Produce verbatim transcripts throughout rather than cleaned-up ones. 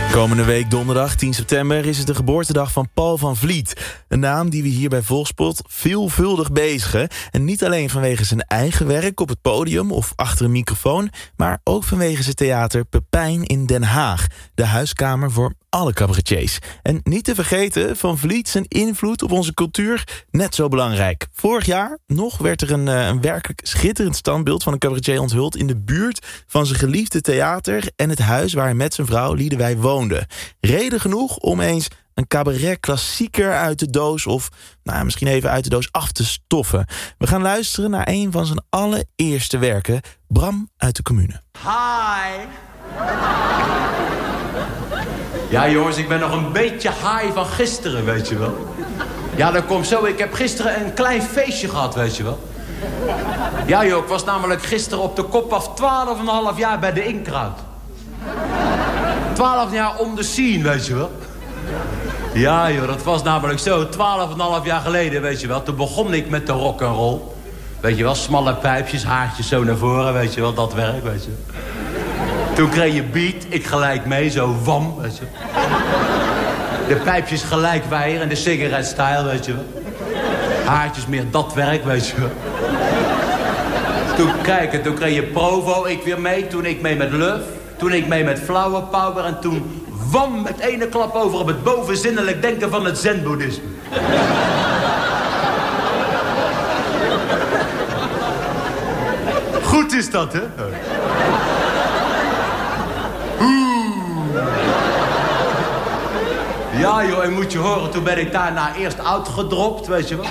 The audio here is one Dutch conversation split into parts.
Komende week donderdag tien september is het de geboortedag van Paul van Vliet. Een naam die we hier bij Volkspot veelvuldig bezigen. En niet alleen vanwege zijn eigen werk op het podium of achter een microfoon, maar ook vanwege zijn theater Pepijn in Den Haag. De huiskamer voor alle cabaretiers. En niet te vergeten, Van Vliet zijn invloed op onze cultuur net zo belangrijk. Vorig jaar nog werd er een, een werkelijk schitterend standbeeld van een cabaretier onthuld in de buurt van zijn geliefde theater en het huis waar hij met zijn vrouw Liedewij woonde. Reden genoeg om eens een cabaret-klassieker uit de doos of nou, misschien even uit de doos af te stoffen. We gaan luisteren naar een van zijn allereerste werken, Bram uit de Commune. Hi! Ja jongens, ik ben nog een beetje high van gisteren, weet je wel. Ja, dat komt zo. Ik heb gisteren een klein feestje gehad, weet je wel. Ja joh, ik was namelijk gisteren op de kop af twaalf en een half jaar bij de Inkruid. twaalf jaar om de scene, weet je wel. Ja joh, dat was namelijk zo. twaalf en een half jaar geleden, weet je wel. Toen begon ik met de rock'n'roll. Weet je wel, smalle pijpjes, haartjes zo naar voren, weet je wel. Dat werk, weet je. Toen kreeg je beat, ik gelijk mee, zo wam, weet je. De pijpjes gelijk weier en de cigarette-style, weet je wel. Haartjes meer dat werk, weet je wel. Toen, kijk, toen kreeg je Provo, ik weer mee. Toen ik mee met Luf. Toen ik mee met Flower Power. En toen wam met ene klap over op het bovenzinnelijk denken van het zen-boeddhisme. Goed is dat, hè? Ja joh, en moet je horen, toen ben ik daarna eerst uitgedropt, weet je wel.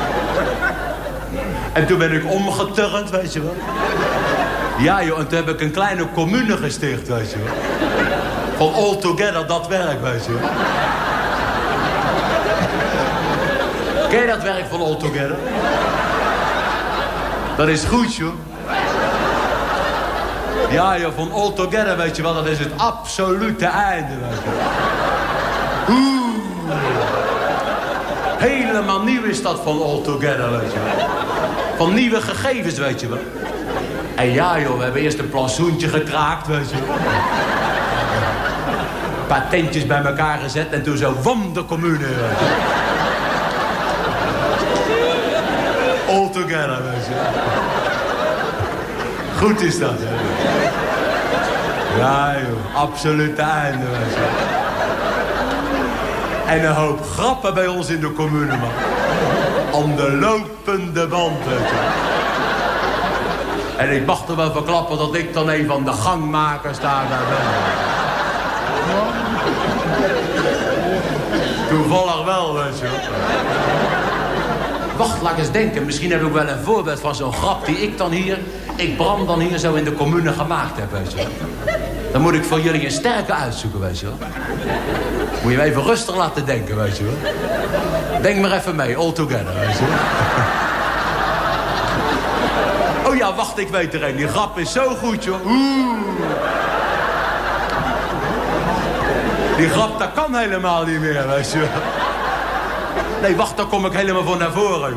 En toen ben ik omgeturnd, weet je wel. Ja joh, en toen heb ik een kleine commune gesticht, weet je wel. Van all together, dat werk, weet je wel. Ken je dat werk van all together? Dat is goed, joh. Ja joh, van all together, weet je wel, dat is het absolute einde, weet je wel. Oeh. Helemaal nieuw is dat van all together, weet je wel. Van nieuwe gegevens, weet je wel. En ja joh, we hebben eerst een plantsoentje gekraakt, weet je wel. Een paar tentjes bij elkaar gezet en toen zo wam de commune, weet je. All together, weet je. Goed is dat, hè. Ja joh, absoluut einde, weet je. En een hoop grappen bij ons in de commune, man. Aan de lopende band, weet je. En ik mag er wel verklappen dat ik dan een van de gangmakers daar ben. Toevallig wel, weet je. Wacht, laat ik eens denken. Misschien heb ik wel een voorbeeld van zo'n grap die ik dan hier... ik Bram dan hier zo in de commune gemaakt heb, weet je. Dan moet ik voor jullie een sterke uitzoeken, weet je wel. Moet je me even rustig laten denken, weet je wel. Denk maar even mee, all together, weet je wel. Oh ja, wacht, ik weet er een. Die grap is zo goed, joh. Oeh. Die grap, dat kan helemaal niet meer, weet je wel. Nee, wacht, dan kom ik helemaal voor naar voren.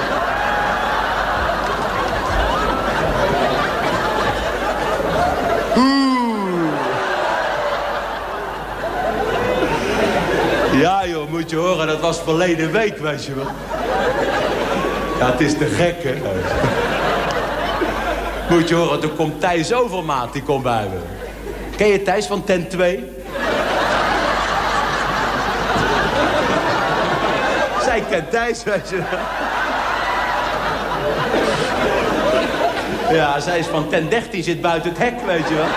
Ja joh, moet je horen, dat was verleden week, weet je wel. Ja, het is te gek, hè. Moet je horen, toen komt Thijs Overmaat, die komt bij me. Ken je Thijs van Tent twee? Zij kent Thijs, weet je wel. Ja, zij is van Tent dertien, zit buiten het hek, weet je wel.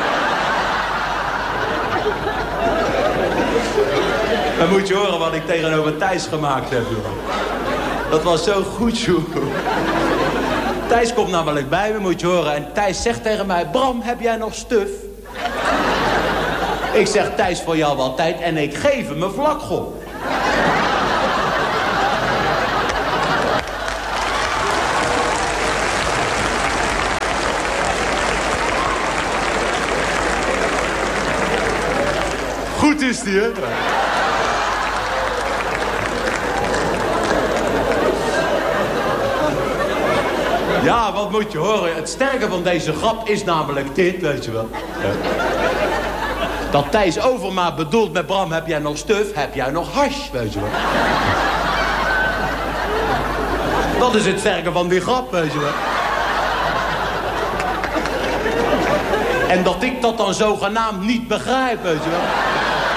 Dan moet je horen wat ik tegenover Thijs gemaakt heb, joh. Dat was zo goed, joh. Thijs komt namelijk bij me, moet je horen. En Thijs zegt tegen mij, Bram, heb jij nog stuf? Ik zeg, Thijs, voor jou wel tijd. En ik geef hem een vlakgom. Goed is die, hè? Ja, wat moet je horen? Het sterke van deze grap is namelijk dit, weet je wel. Ja. Dat Thijs Overma bedoelt met Bram, heb jij nog stuf, heb jij nog hash, weet je wel. Dat is het sterke van die grap, weet je wel. En dat ik dat dan zogenaamd niet begrijp, weet je wel.